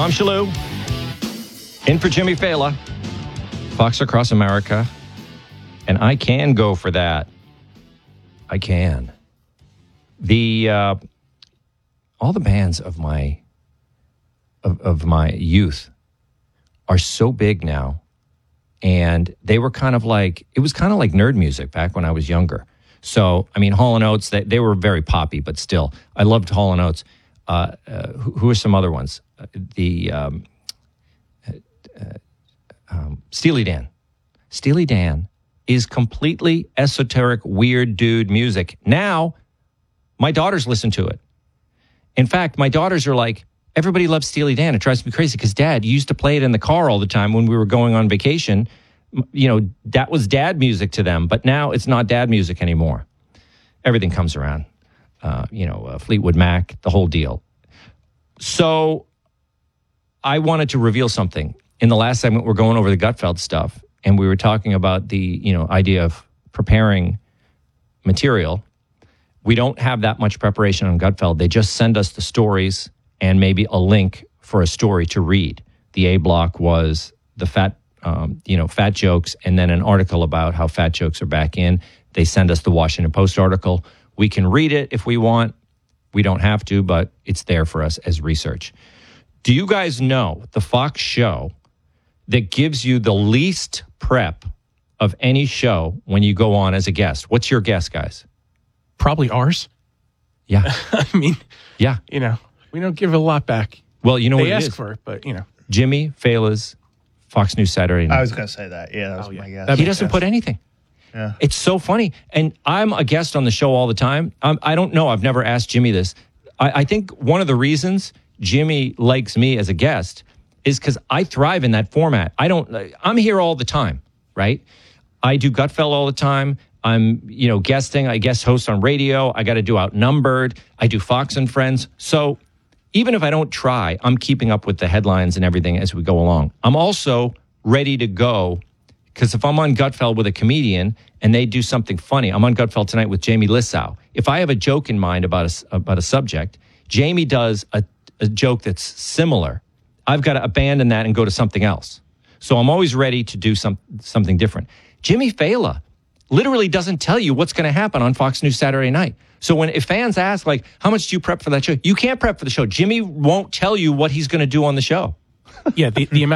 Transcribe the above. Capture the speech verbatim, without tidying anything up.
Tom Shalhoub, in for Jimmy Fallon, Fox Across America, and I can go for that. I can. The uh, all the bands of my of, of my youth are so big now, and they were kind of like it was kind of like nerd music back when I was younger. So I mean, Hall and Oates, they, they were very poppy, but still, I loved Hall and Oates. Uh, uh, who, who are some other ones? Uh, the um, uh, um, Steely Dan. Steely Dan is completely esoteric, weird dude music. Now, my daughters listen to it. In fact, my daughters are like, everybody loves Steely Dan. It drives me crazy because Dad used to play it in the car all the time when we were going on vacation. You know, that was dad music to them, but now it's not dad music anymore. Everything comes around. Uh, you know, uh, Fleetwood Mac, the whole deal. So I wanted to reveal something. In the last segment, we're going over the Gutfeld stuff, and we were talking about the, you know, idea of preparing material. We don't have that much preparation on Gutfeld. They just send us the stories and maybe a link for a story to read. The A block was the fat, um, you know, fat jokes, and then an article about how fat jokes are back in. They send us the Washington Post article. We can read it if we want. We don't have to, but it's there for us as research. Do you guys know the Fox show that gives you the least prep of any show when you go on as a guest? What's your guess, guys? Probably ours. Yeah. I mean, yeah. You know, we don't give a lot back. Well, you know they what it ask is. for it, but, you know. Jimmy Fallon's Fox News Saturday Night. I was going to say that. Yeah, that was oh, yeah. my guess. That He doesn't sense. put anything. Yeah. It's so funny. And I'm a guest on the show all the time. Um, I don't know. I've never asked Jimmy this. I, I think one of the reasons Jimmy likes me as a guest is because I thrive in that format. I don't, I'm here all the time, right? I do Gutfeld all the time. I'm, you know, guesting. I guest host on radio. I got to do Outnumbered. I do Fox and Friends. So even if I don't try, I'm keeping up with the headlines and everything as we go along. I'm also ready to go because if I'm on Gutfeld with a comedian and they do something funny, I'm on Gutfeld tonight with Jamie Lissau. If I have a joke in mind about a, about a subject, Jamie does a, a joke that's similar. I've got to abandon that and go to something else. So I'm always ready to do some, something different. Jimmy Fallon literally doesn't tell you what's going to happen on Fox News Saturday night. So when if fans ask, like, how much do you prep for that show? You can't prep for the show. Jimmy won't tell you what he's going to do on the show. Yeah, the, the amount